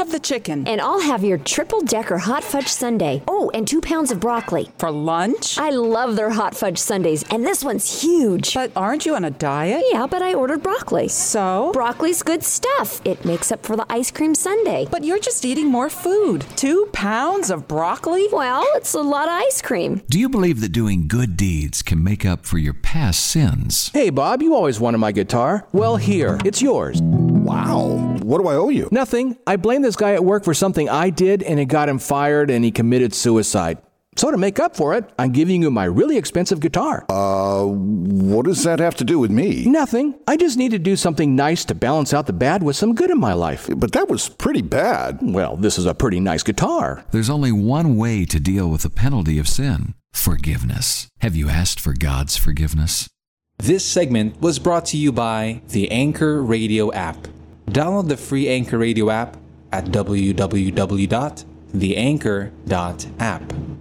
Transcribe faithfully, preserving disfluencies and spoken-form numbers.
have the chicken. And I'll have your triple-decker hot fudge sundae. Oh, and two pounds of broccoli. For lunch? I love their hot fudge sundaes, and this one's huge. But aren't you on a diet? Yeah, but I ordered broccoli. So? Broccoli's good stuff. It makes up for the ice cream sundae. But you're just eating more food. Two pounds of broccoli? Well, it's a lot of ice cream. Do you believe that doing good deeds can make up for your past sins? Hey, Bob, you always wanted my guitar. Well, here, it's yours. Wow. What do I owe you? Nothing. I blame this guy at work for something I did, and it got him fired, and he committed suicide. So to make up for it, I'm giving you my really expensive guitar. Uh, what does that have to do with me? Nothing. I just need to do something nice to balance out the bad with some good in my life. But that was pretty bad. Well, this is a pretty nice guitar. There's only one way to deal with the penalty of sin: forgiveness. Have you asked for God's forgiveness? This segment was brought to you by the Anchor Radio app. Download the free Anchor Radio app at w w w dot the anchor dot app.